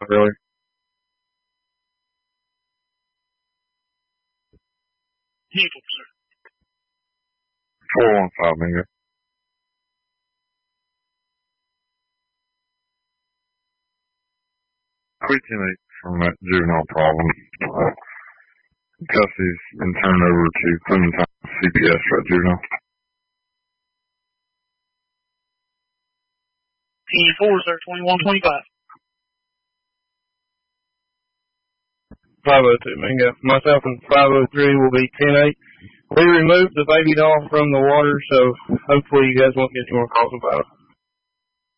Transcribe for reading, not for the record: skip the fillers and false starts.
earlier. 415, bingo. We can from that juvenile problem. Cussie's been turned over to Clementine CPS for that juvenile. 10-4, sir, 21-25. 502, bingo. Myself and 503 will be 10-8. We removed the baby doll from the water, so hopefully you guys won't get any more calls about it.